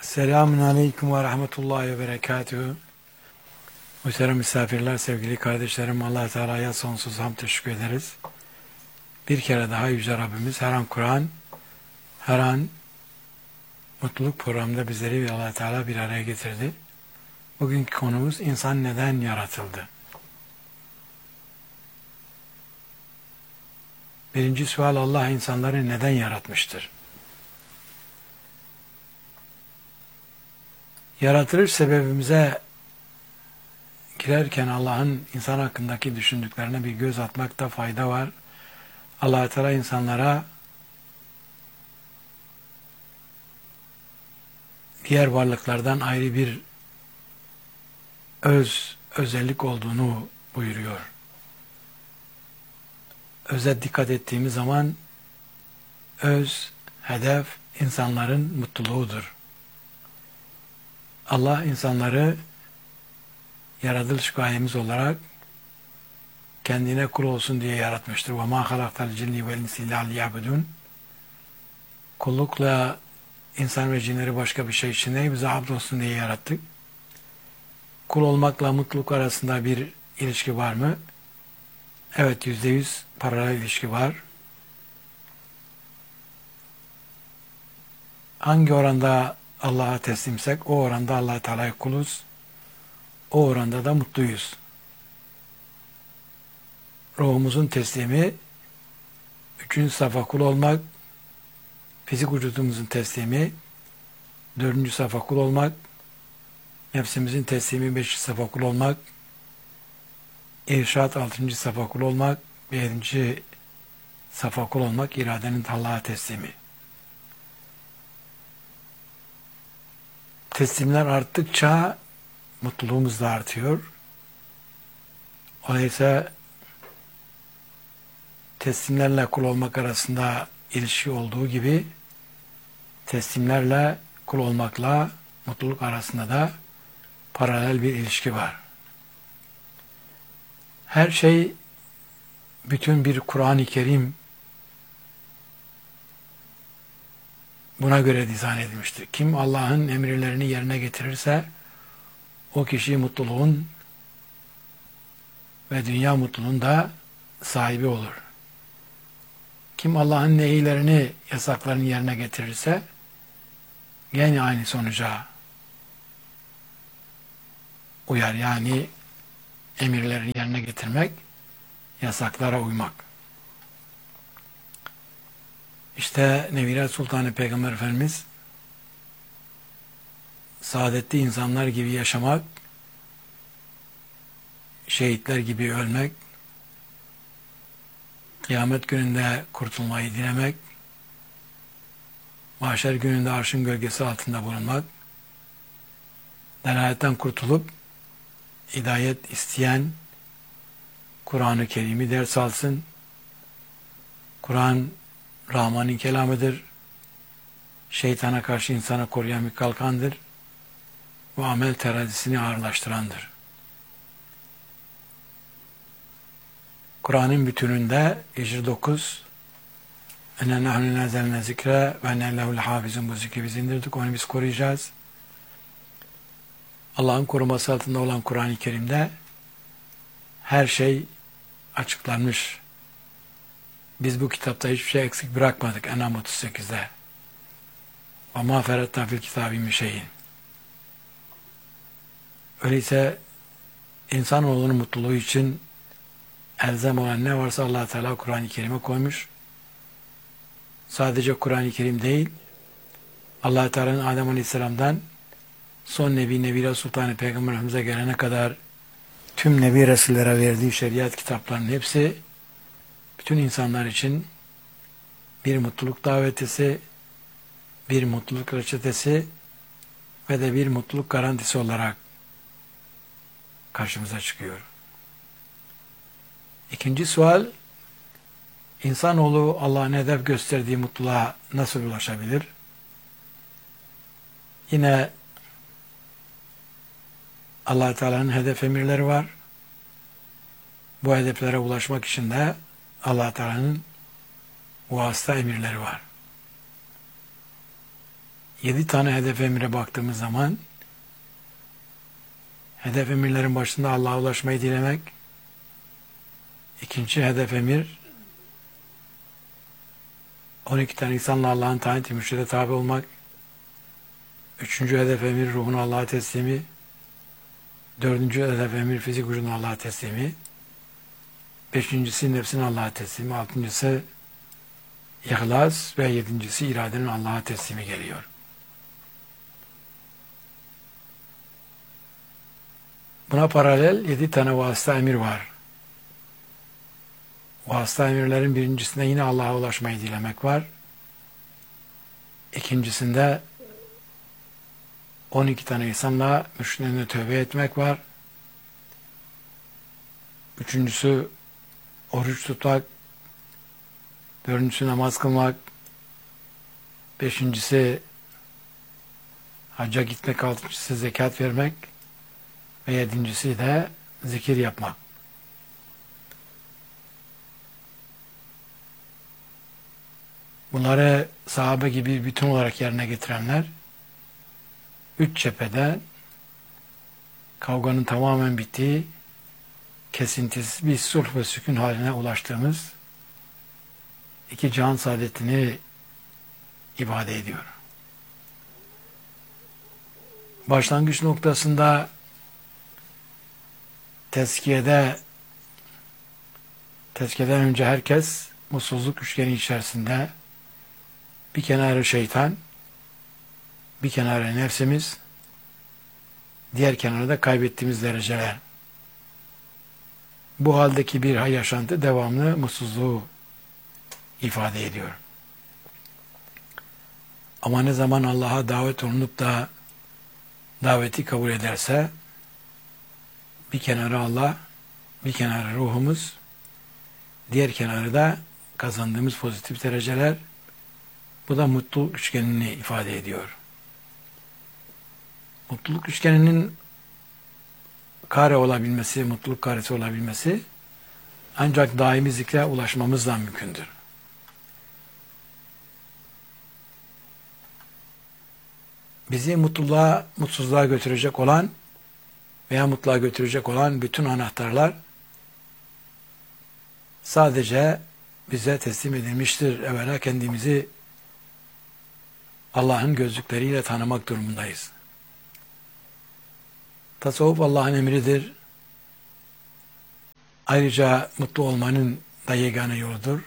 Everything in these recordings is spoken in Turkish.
Selamun Aleyküm ve Rahmetullahi ve Berekatühü. Muhterem misafirler, sevgili kardeşlerim, Allah Teala'ya sonsuz hamd teşekkür ederiz. Bir kere daha Yüce Rabbimiz her an Kur'an, her an mutluluk programında bizleri ve Allah Teala bir araya getirdi. Bugünkü konumuz insan neden yaratıldı? Birinci sual, Allah insanları neden yaratmıştır? Yaratılış sebebimize girerken Allah'ın insan hakkındaki düşündüklerine bir göz atmakta fayda var. Allah Teala insanlara diğer varlıklardan ayrı bir özellik olduğunu buyuruyor. Öze dikkat ettiğimiz zaman hedef insanların mutluluğudur. Allah insanları yaratılış gayemiz olarak kendine kul olsun diye yaratmıştır. وَمَا خَلَقْتَ الْجِنِّ وَالْاِنْسِ اِلَّا لِيَعْبُدُونَ Kullukla insan ve cinleri başka bir şey için değil, bize abd olsun diye yarattık. Kul olmakla mutluluk arasında bir ilişki var mı? Evet, %100 paralel ilişki var. Hangi oranda Allah'a teslimsek o oranda Allah-u Teala'ya kuluz. O oranda da mutluyuz. Ruhumuzun teslimi, 3. safa kul olmak, fizik vücudumuzun teslimi, 4. safa kul olmak, nefsimizin teslimi 5. safa kul olmak, irşat 6. safa kul olmak, 7. safa kul olmak, iradenin Allah'a teslimi. Teslimler arttıkça mutluluğumuz da artıyor. Oysa teslimlerle kul olmak arasında ilişki olduğu gibi teslimlerle kul olmakla mutluluk arasında da paralel bir ilişki var. Her şey bütün bir Kur'an-ı Kerim buna göre dizayn edilmiştir. Kim Allah'ın emirlerini yerine getirirse o kişi mutluluğun ve dünya mutluluğun da sahibi olur. Kim Allah'ın nehilerini, yasaklarını yerine getirirse gene aynı sonuca uyar. Yani emirlerini yerine getirmek, yasaklara uymak. İşte Nebiler Sultanı Peygamber Efendimiz saadetli insanlar gibi yaşamak, şehitler gibi ölmek, kıyamet gününde kurtulmayı dilemek, mahşer gününde arşın gölgesi altında bulunmak, delaletten kurtulup hidayet isteyen Kur'an-ı Kerim'i ders alsın. Kur'an Rahman'ın kelamıdır. Şeytana karşı insanı koruyan bir kalkandır. Bu amel terazisini ağırlaştırandır. Kur'an'ın bütününde Hicr 9 ene nahnu nazelne zikre ve ene lehul hafizun, bu zikri biz indirdik, onu biz koruyacağız. Allah'ın koruması altında olan Kur'an-ı Kerim'de her şey açıklanmış. Biz bu kitapta hiçbir şey eksik bırakmadık. En'am 38'de. وَمَا فَرَتْنَا فِي الْكِتَابِ مِنْ شَيْءٍ Öyleyse insanoğlunun mutluluğu için elzem olan ne varsa Allah Teala Kur'an-ı Kerim'e koymuş. Sadece Kur'an-ı Kerim değil, Allah Teala'nın Adem Aleyhisselam'dan son Nebi Sultanı Peygamber Efendimiz'e gelene kadar tüm Nebi Resullere verdiği şeriat kitaplarının hepsi bütün insanlar için bir mutluluk davetisi, bir mutluluk reçetesi ve de bir mutluluk garantisi olarak karşımıza çıkıyor. İkinci sual, insanoğlu Allah'ın hedef gösterdiği mutluluğa nasıl ulaşabilir? Yine Allah Teala'nın hedef emirleri var. Bu hedeflere ulaşmak için de Allah Teala'nın vasıta emirleri var. 7 tane hedef emire baktığımız zaman hedef emirlerin başında Allah'a ulaşmayı dilemek. İkinci hedef emir 12 tane insanla Allah'ın tayin ettiği mürşide tabi olmak. Üçüncü hedef emir ruhunu Allah'a teslimi. Dördüncü hedef emir fizik vücudunu Allah'a teslimi. Beşincisi nefsin Allah'a teslimi. Altıncısı ihlas ve yedincisi iradenin Allah'a teslimi geliyor. Buna paralel 7 tane vasıta emir var. Vasıta emirlerin birincisinde yine Allah'a ulaşmayı dilemek var. İkincisinde 12 tane insanla mürşidine tövbe etmek var. Üçüncüsü oruç tutmak. Dördüncüsü namaz kılmak. Beşincisi hacca gitmek. Altıncısı zekat vermek. Ve yedincisi de zikir yapmak. Bunları sahabe gibi bütün olarak yerine getirenler 3 cephede kavganın tamamen bittiği, kesintisiz bir sulh ve sükun haline ulaştığımız 2 cihan saadetini ifade ediyor. Başlangıç noktasında tezkiyeden önce herkes mutsuzluk üçgeni içerisinde, bir kenarı şeytan, bir kenarı nefsimiz, diğer kenarı da kaybettiğimiz dereceler. Bu haldeki bir yaşantı devamlı mutsuzluğu ifade ediyor. Ama ne zaman Allah'a davet olunup da daveti kabul ederse, bir kenarı Allah, bir kenarı ruhumuz, diğer kenarı da kazandığımız pozitif dereceler, bu da mutluluk üçgenini ifade ediyor. Mutluluk üçgeninin kare olabilmesi, mutluluk karesi olabilmesi ancak daimi zikre ulaşmamızla mümkündür. Bizi mutluluğa, mutsuzluğa götürecek olan veya mutluluğa götürecek olan bütün anahtarlar sadece bize teslim edilmiştir. Evvela kendimizi Allah'ın gözlükleriyle tanımak durumundayız. Tasavvuf Allah'ın emridir. Ayrıca mutlu olmanın da yegane yoludur.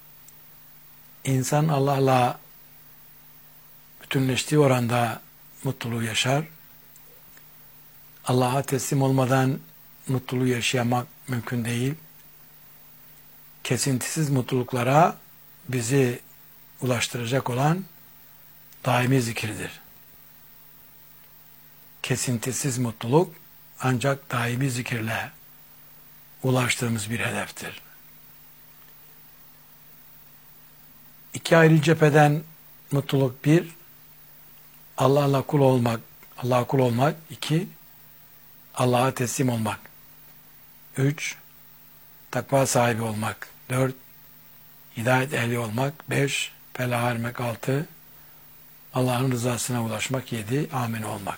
İnsan Allah'la bütünleştiği oranda mutluluğu yaşar. Allah'a teslim olmadan mutluluğu yaşamak mümkün değil. Kesintisiz mutluluklara bizi ulaştıracak olan daimi zikirdir. Kesintisiz mutluluk ancak daimi zikirle ulaştığımız bir hedeftir. 2 ayrı cepheden mutluluk: 1, Allah'a kul olmak; 2, Allah'a teslim olmak; 3, takva sahibi olmak; 4, hidayet ehli olmak; 5, felaha ermek; 6, Allah'ın rızasına ulaşmak; 7, amin olmak.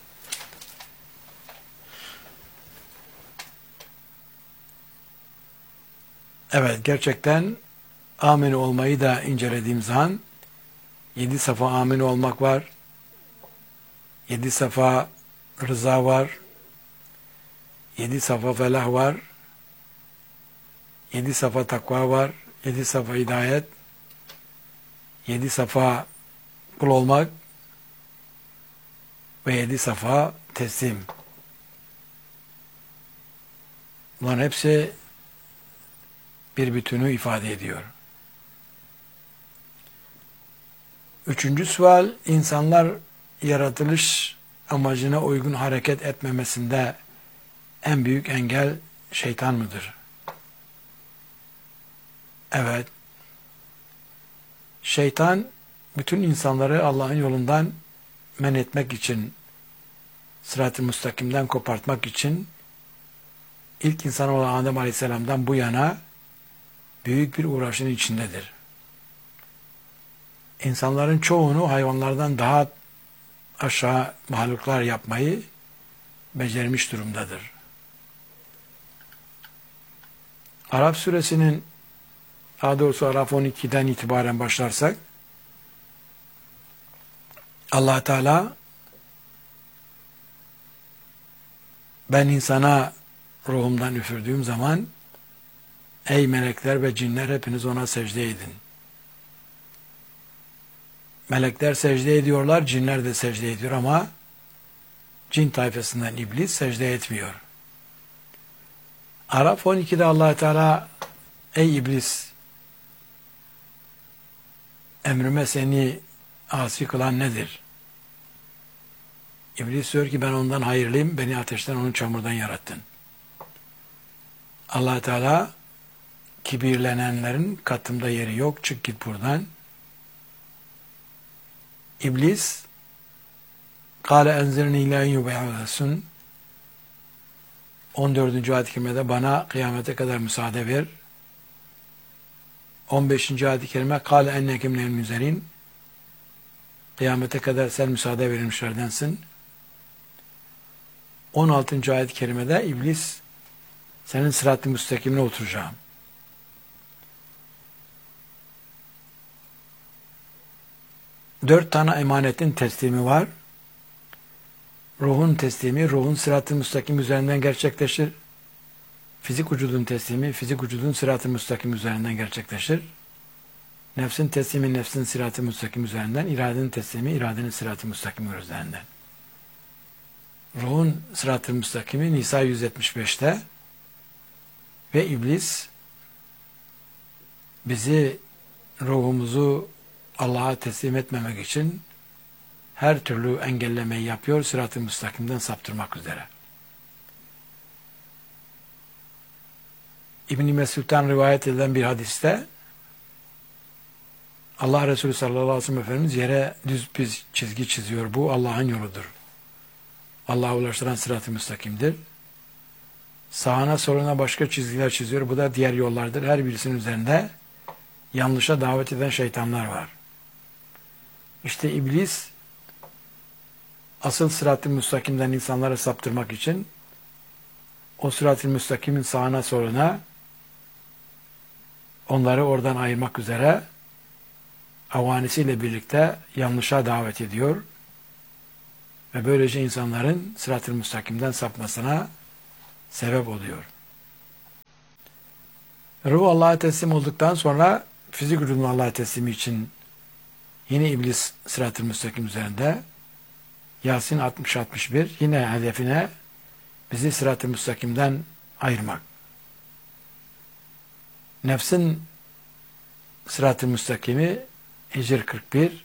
Evet, gerçekten amin olmayı da incelediğim zaman 7 safa amin olmak var. 7 safa rıza var. 7 safa felah var. 7 safa takva var. 7 safa hidayet. 7 safa kul olmak ve 7 safa teslim. Bunların hepsi bir bütünü ifade ediyor. 3. sual, insanlar yaratılış amacına uygun hareket etmemesinde en büyük engel şeytan mıdır? Evet. Şeytan bütün insanları Allah'ın yolundan men etmek için, sırat-ı müstakimden kopartmak için ilk insan olan Adem Aleyhisselam'dan bu yana büyük bir uğraşın içindedir. İnsanların çoğunu hayvanlardan daha aşağı mahluklar yapmayı becermiş durumdadır. Araf suresinin, daha doğrusu Araf 12'den itibaren başlarsak, Allah Teala ben insana ruhumdan üfürdüğüm zaman ey melekler ve cinler hepiniz ona secde edin. Melekler secde ediyorlar, cinler de secde ediyor ama cin tayfasından iblis secde etmiyor. Araf 12'de Allah Teala ey iblis, emrime seni asi kılan nedir? İblis diyor ki ben ondan hayırlıyım, beni ateşten, onu çamurdan yarattın. Allah Teala kibirlenenlerin katımda yeri yok, çık git buradan. İblis kâle enzirni ilâ yube'asun 14. ayet-i kerimede bana kıyamete kadar müsaade ver. 15. ayet-i kerime kâle enneke minel müzerin kıyamete kadar sen müsaade verilmişlerdensin. 16. ayet-i kerimede iblis senin sırat-ı müstakimine oturacağım. Dört tane emanetin teslimi var. Ruhun teslimi, ruhun sırat-ı müstakim üzerinden gerçekleşir. Fizik vücudun teslimi, fizik vücudun sırat-ı müstakim üzerinden gerçekleşir. Nefsin teslimi, nefsin sırat-ı müstakim üzerinden, iradenin teslimi, iradenin sırat-ı müstakim üzerinden. Ruhun sırat-ı müstakimi Nisa 175'te ve iblis bizi, ruhumuzu Allah'a teslim etmemek için her türlü engellemeyi yapıyor, sırat-ı müstakimden saptırmak üzere. İbn-i Mesud'dan rivayet edilen bir hadiste Allah Resulü sallallahu aleyhi ve sellem Efendimiz yere düz bir çizgi çiziyor. Bu Allah'ın yoludur. Allah'a ulaştıran sırat-ı müstakimdir. Sağına soluna başka çizgiler çiziyor. Bu da diğer yollardır. Her birisinin üzerinde yanlışa davet eden şeytanlar var. İşte iblis asıl sırat-ı müstakimden insanları saptırmak için o sırat-ı müstakimin sağına soluna onları oradan ayırmak üzere avanisiyle birlikte yanlışa davet ediyor ve böylece insanların sırat-ı müstakimden sapmasına sebep oluyor. Ruh Allah'a teslim olduktan sonra fizik vücudun Allah'a teslimi için yine iblis sırat-ı müstakim üzerinde. Yasin 60-61 yine hedefine bizi sırat-ı müstakimden ayırmak. Nefsin sırat-ı müstakimi Hicr 41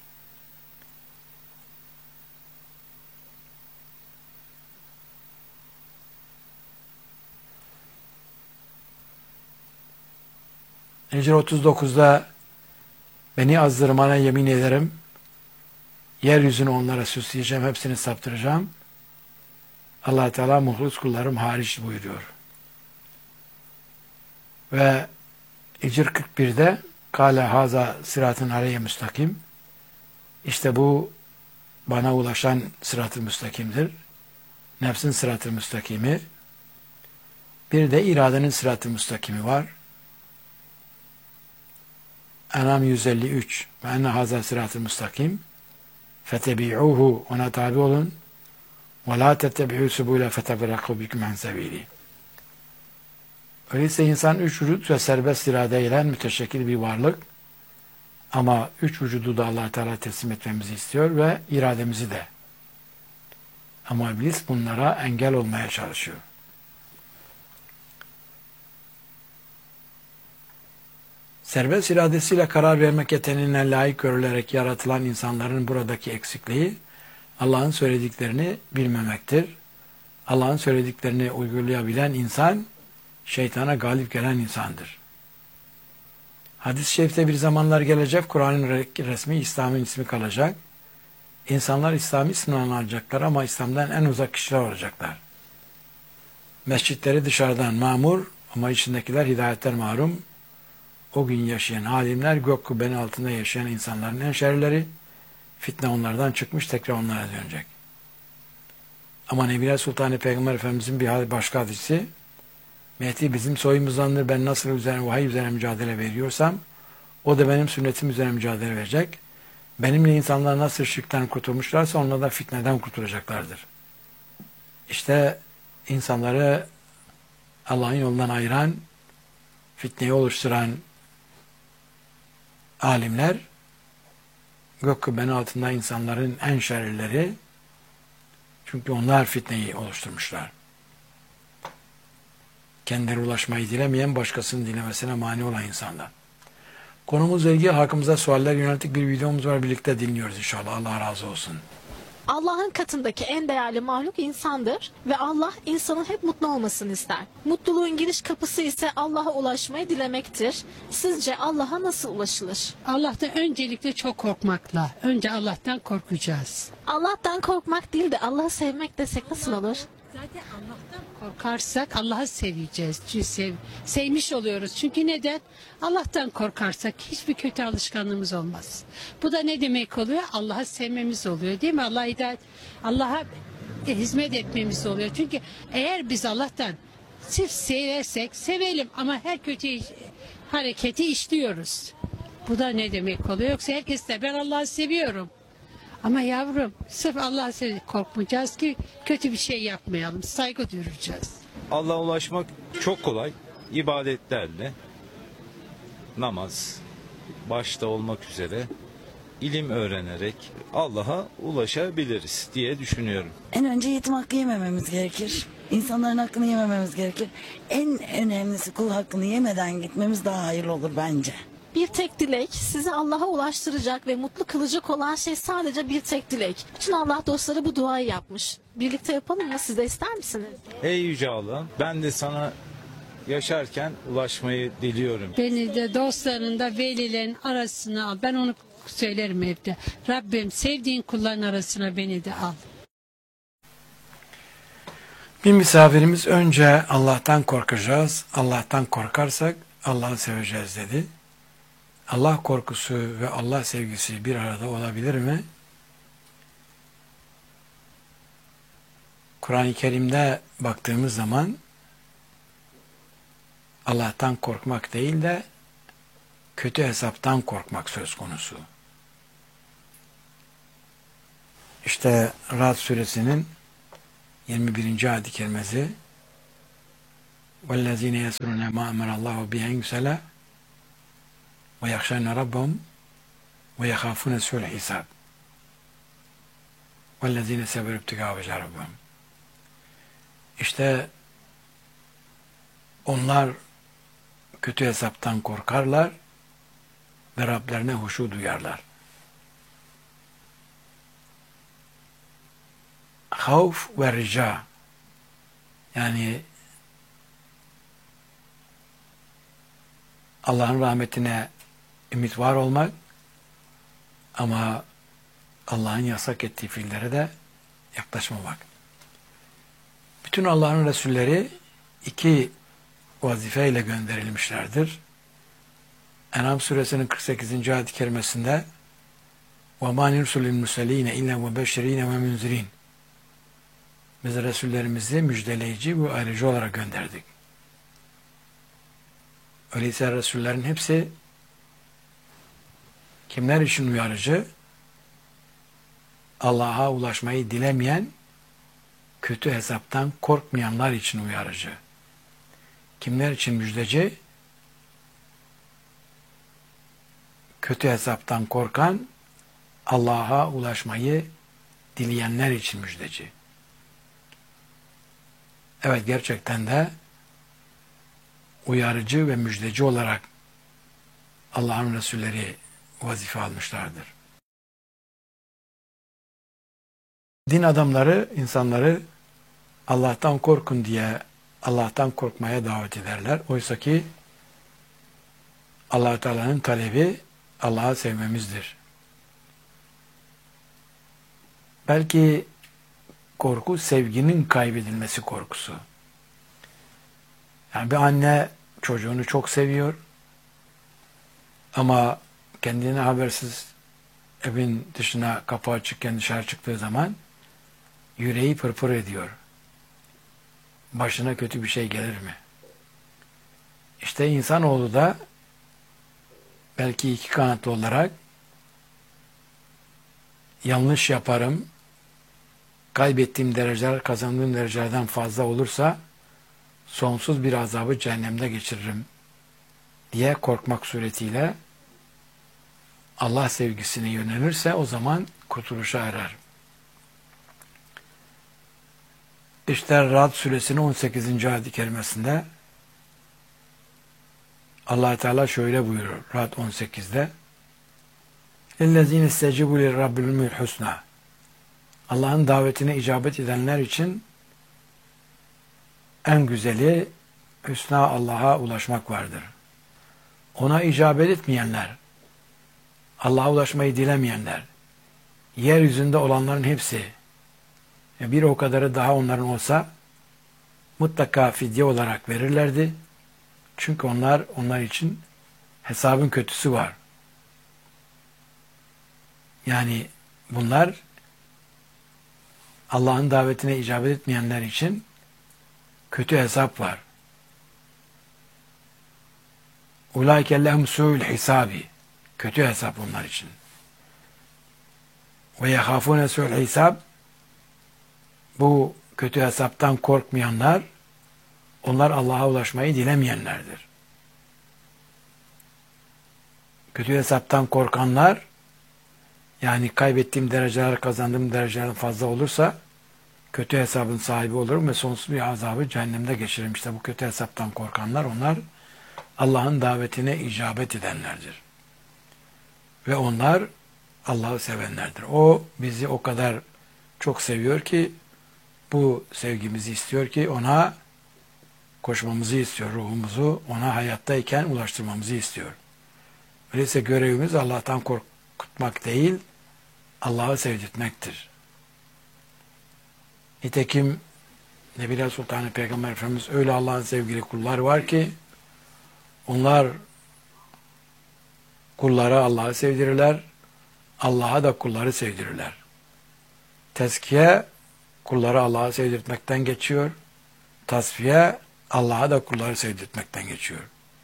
Hicr 39'da beni azdırmana yemin ederim, yeryüzünü onlara süsleyeceğim, hepsini saptıracağım. Allah Teala muhlis kullarım hariç buyuruyor. Ve Hicr 41'de kâle haza sıratın aleyye müstakim. İşte bu bana ulaşan sırat-ı müstakimdir. Nefsin sırat-ı müstakimi. Bir de iradenin sırat-ı müstakimi var. En'am 153 ve enne haza sırat-ı müstakim. Fetebi'uhu, ona tabi olun. Ve la tettebi'u subule feteberraku bikum an sebili. Öyleyse insan üç vücut ve serbest iradeyle müteşekkil bir varlık. Ama üç vücudu da Allah Teala teslim etmemizi istiyor ve irademizi de. Ama iblis bunlara engel olmaya çalışıyor. Serbest iradesiyle karar vermek yeteneğine layık görülerek yaratılan insanların buradaki eksikliği Allah'ın söylediklerini bilmemektir. Allah'ın söylediklerini uygulayabilen insan şeytana galip gelen insandır. Hadis-i şerifte bir zamanlar gelecek, Kur'an'ın resmi İslam'ın ismi kalacak. İnsanlar İslam'ı isminden alacaklar ama İslam'dan en uzak kişiler olacaklar. Mescitleri dışarıdan mamur ama içindekiler hidayetten mahrum. O gün yaşayan alimler gök kubbenin altında yaşayan insanların en şerleri, Fitne onlardan çıkmış, tekrar onlara dönecek. Ama Nebiler Sultanı Peygamber Efendimizin bir başka hadisi, Mehdi bizim soyumuzdandır, ben nasıl vahiy üzerine mücadele veriyorsam, o da benim sünnetim üzerine mücadele verecek. Benimle insanlar nasıl şirkten kurtulmuşlarsa onlar da fitneden kurtulacaklardır. İşte insanları Allah'ın yolundan ayıran, fitneyi oluşturan alimler, gök kubbenin altında insanların en şerlileri, çünkü onlar fitneyi oluşturmuşlar. Kendileri ulaşmayı dilemeyen, başkasının dilemesine mani olan insanlar. Konumuzla ilgili hakkımıza sualler yönelik bir videomuz var. Birlikte dinliyoruz inşallah. Allah razı olsun. Allah'ın katındaki en değerli mahluk insandır ve Allah insanın hep mutlu olmasını ister. Mutluluğun giriş kapısı ise Allah'a ulaşmayı dilemektir. Sizce Allah'a nasıl ulaşılır? Allah'tan öncelikle çok korkmakla. Önce Allah'tan korkacağız. Allah'tan korkmak değil de Allah'ı sevmek desek nasıl olur? Zaten Allah'tan korkarsak Allah'ı seveceğiz. Çünkü sevmiş oluyoruz. Çünkü neden? Allah'tan korkarsak hiçbir kötü alışkanlığımız olmaz. Bu da ne demek oluyor? Allah'ı sevmemiz oluyor değil mi? Allah'a hizmet etmemiz oluyor. Çünkü eğer biz Allah'tan sırf seversek sevelim ama her kötü hareketi işliyoruz. Bu da ne demek oluyor? Yoksa herkes de ben Allah'ı seviyorum. Ama yavrum sırf Allah'a korkmayacağız ki kötü bir şey yapmayalım. Saygı duyacağız. Allah'a ulaşmak çok kolay. İbadetlerle, namaz başta olmak üzere ilim öğrenerek Allah'a ulaşabiliriz diye düşünüyorum. En önce yetim hakkı yemememiz gerekir. İnsanların hakkını yemememiz gerekir. En önemlisi kul hakkını yemeden gitmemiz daha hayırlı olur bence. Bir tek dilek, sizi Allah'a ulaştıracak ve mutlu kılacak olan şey sadece bir tek dilek. Bütün Allah dostları bu duayı yapmış. Birlikte yapalım mı? Siz de ister misiniz? Ey Yüce Allah, ben de sana yaşarken ulaşmayı diliyorum. Beni de dostların da velilerin arasına al. Ben onu söylerim evde. Rabbim sevdiğin kulların arasına beni de al. Bir misafirimiz önce Allah'tan korkacağız. Allah'tan korkarsak Allah'ı seveceğiz dedi. Allah korkusu ve Allah sevgisi bir arada olabilir mi? Kur'an-ı Kerim'de baktığımız zaman Allah'tan korkmak değil de kötü hesaptan korkmak söz konusu. İşte Ra'd suresinin 21. ayet-i kerimesi وَالَّذ۪ينَ يَسْرُونَ مَا أَمَرَ اللّٰهُ بِهَنْ يُسَلَى وَيَخْشَيْنَ رَبَّهُمْ وَيَخَافُونَ سُوءَ الْحِسَابِ وَالَّذ۪ينَ سَبَرُوا ابْتِغَاءَ وَجْهِ رَبِّهِمْ. İşte onlar kötü hesaptan korkarlar ve Rablerine huşu duyarlar. Havf ve rica, yani Allah'ın rahmetine ümit var olmak ama Allah'ın yasak ettiği fiillere de yaklaşmamak. Bütün Allah'ın Resulleri iki vazifeyle gönderilmişlerdir. En'am suresinin 48. ayet-i kerimesinde وَمَا نُرْسُلِ الْمُرْسَلِينَ اِلَّا مُبَشِّر۪ينَ وَمُنْزِر۪ينَ Biz Resullerimizi müjdeleyici ve ayrıcı olarak gönderdik. Öyleyse Resullerin hepsi kimler için uyarıcı? Allah'a ulaşmayı dilemeyen, kötü hesaptan korkmayanlar için uyarıcı. Kimler için müjdeci? Kötü hesaptan korkan, Allah'a ulaşmayı dileyenler için müjdeci. Evet, gerçekten de uyarıcı ve müjdeci olarak Allah'ın Resulleri vazife almışlardır. Din adamları insanları Allah'tan korkun diye Allah'tan korkmaya davet ederler. Oysa ki Allah Teala'nın talebi Allah'ı sevmemizdir. Belki korku sevginin kaybedilmesi korkusu. Yani bir anne çocuğunu çok seviyor ama kendine habersiz evin dışına kapı açıkken dışarı çıktığı zaman yüreği pırpır ediyor. Başına kötü bir şey gelir mi? İşte insanoğlu da belki iki kanatlı olarak yanlış yaparım, kaybettiğim dereceler kazandığım derecelerden fazla olursa sonsuz bir azabı cehennemde geçiririm diye korkmak suretiyle Allah sevgisine yönelirse o zaman kurtuluşa erer. İşte Ra'd suresinin 18. ayet-i kerimesinde Allah Teala şöyle buyurur Ra'd 18'de: "Ellezîne istecibu lirabbil husna." Allah'ın davetine icabet edenler için en güzeli hüsna Allah'a ulaşmak vardır. Ona icabet etmeyenler, Allah'a ulaşmayı dilemeyenler, yeryüzünde olanların hepsi, bir o kadarı daha onların olsa mutlaka fidye olarak verirlerdi. Çünkü onlar için hesabın kötüsü var. Yani bunlar Allah'ın davetine icabet etmeyenler için kötü hesap var. Ulaike lehum su'ul hisabi. Kötü hesap onlar için. Ve yehafune su'ul hisab. Bu kötü hesaptan korkmayanlar, onlar Allah'a ulaşmayı dilemeyenlerdir. Kötü hesaptan korkanlar, yani kaybettiğim dereceler, kazandığım dereceler fazla olursa kötü hesabın sahibi olurum ve sonsuz bir azabı cehennemde geçiririm. İşte bu kötü hesaptan korkanlar, onlar Allah'ın davetine icabet edenlerdir. Ve onlar Allah'ı sevenlerdir. O bizi o kadar çok seviyor ki, bu sevgimizi istiyor ki ona koşmamızı istiyor. Ruhumuzu ona hayattayken ulaştırmamızı istiyor. Öyleyse görevimiz Allah'tan korkutmak değil, Allah'ı sevdirtmektir. Nitekim Nebiler Sultanı Peygamber Efendimiz öyle Allah'ın sevgili kulları var ki onlar kullara Allah'ı sevdirirler, Allah'a da kulları sevdirirler. Tezkiye kulları Allah'a sevdirtmekten geçiyor. Tasfiye Allah'a da kulları sevdirtmekten geçiyor.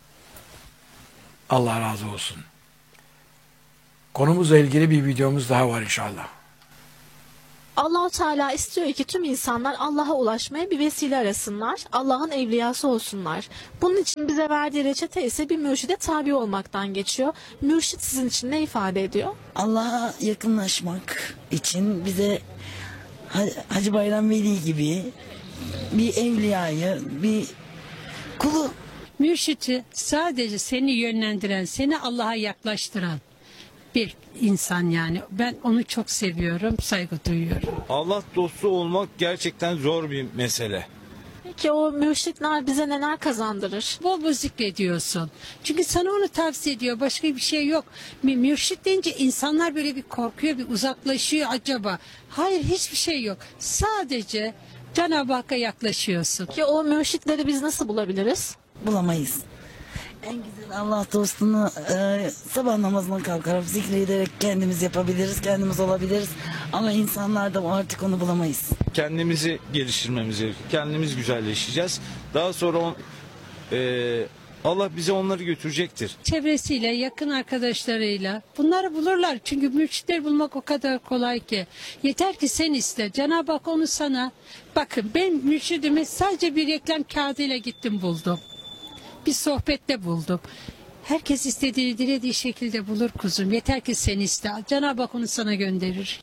Allah razı olsun. Konumuzla ilgili bir videomuz daha var inşallah. Allah-u Teala istiyor ki tüm insanlar Allah'a ulaşmaya bir vesile arasınlar, Allah'ın evliyası olsunlar. Bunun için bize verdiği reçete ise bir mürşide tabi olmaktan geçiyor. Mürşit sizin için ne ifade ediyor? Allah'a yakınlaşmak için bize Hacı Bayram Veli gibi bir evliyayı, bir kulu. Mürşiti sadece seni yönlendiren, seni Allah'a yaklaştıran bir insan yani. Ben onu çok seviyorum, saygı duyuyorum. Allah dostu olmak gerçekten zor bir mesele. Peki o mürşitler bize neler kazandırır? Bol bol zikrediyorsun. Çünkü sana onu tavsiye ediyor. Başka bir şey yok. Mürşit deyince insanlar böyle bir korkuyor, bir uzaklaşıyor acaba. Hayır, hiçbir şey yok. Sadece Cenab-ı Hakk'a yaklaşıyorsun. Ki o mürşitleri biz nasıl bulabiliriz? Bulamayız. En güzel Allah dostunu sabah namazına kalkarak zikrederek kendimiz yapabiliriz, kendimiz olabiliriz. Ama insanlarda artık onu bulamayız. Kendimizi geliştirmemiz gerekiyor. Kendimiz güzelleşeceğiz. Daha sonra Allah bize onları götürecektir. Çevresiyle, yakın arkadaşlarıyla bunları bulurlar. Çünkü mürşitleri bulmak o kadar kolay ki. Yeter ki sen iste. Cenab-ı Hak onu sana, bakın ben mürşidimi sadece bir reklam kağıdıyla gittim buldum. Bir sohbette buldum. Herkes istediğini dilediği şekilde bulur kuzum. Yeter ki sen iste. Cenab-ı Hak onu sana gönderir.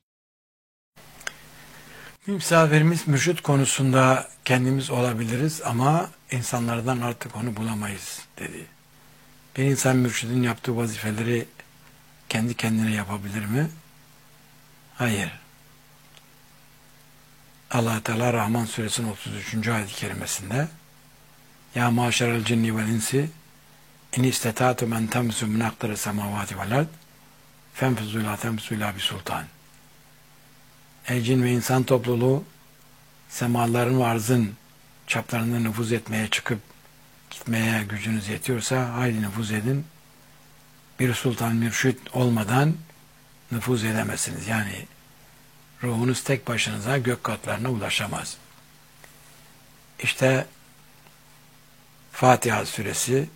Misafirimiz mürşit konusunda kendimiz olabiliriz ama insanlardan artık onu bulamayız dedi. Bir insan mürşidin yaptığı vazifeleri kendi kendine yapabilir mi? Hayır. Allah Teala Rahman suresinin 33. ayet-i kerimesinde Ya maşerel cinni vel insi in istetatum en temsu min akdari semavati vel ard fenfuzu la temsu ila bi sultan. Ey cin ve insan topluluğu, semaların ve arzın çaplarında nüfuz etmeye çıkıp gitmeye gücünüz yetiyorsa haydi nüfuz edin. Bir sultan mürşit olmadan nüfuz edemezsiniz. Yani ruhunuz tek başınıza gök katlarına ulaşamaz. İşte Fatiha suresi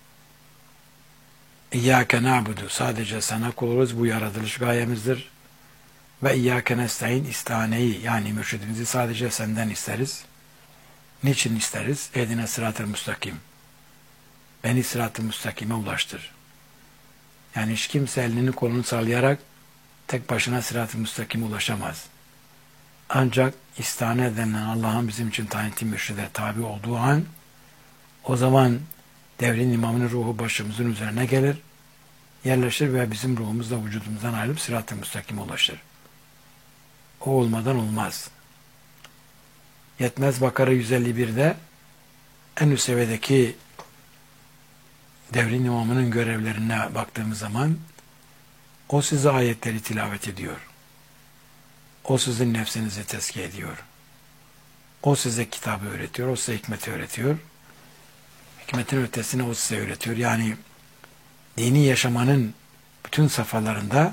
İyyâke na'budu, sadece sana kul oluruz, bu yaratılış gayemizdir. Ve İyyâke nestaîn, istaneyi yani mürşidimizi sadece senden isteriz. Niçin isteriz? Ehdine sırat-ı müstakim. Beni sırat-ı müstakime ulaştır. Yani hiç kimse elini kolunu sallayarak tek başına sırat-ı müstakime ulaşamaz. Ancak istane denilen Allah'ın bizim için tayin ettiği mürşide tabi olduğu an, o zaman devrin imamının ruhu başımızın üzerine gelir, yerleşir ve bizim ruhumuz da vücudumuzdan ayrılıp sırat-ı müstakime ulaşır. O olmadan olmaz. Yetmez, Bakara 151'de en üst seviyedeki devrin imamının görevlerine baktığımız zaman o size ayetleri tilavet ediyor. O sizin nefsinizi tezkiye ediyor. O size kitabı öğretiyor, o size hikmeti öğretiyor. Hikmetin ötesine o size öğretiyor. Yani dini yaşamanın bütün safhalarında